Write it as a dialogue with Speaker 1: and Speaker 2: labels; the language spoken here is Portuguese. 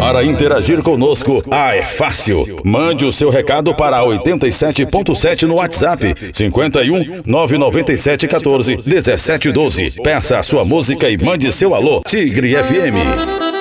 Speaker 1: Para interagir conosco, é fácil. Mande o seu recado para 87.7 no WhatsApp, 51 997 14 17 12. Peça a sua música e mande seu alô, Tigre FM.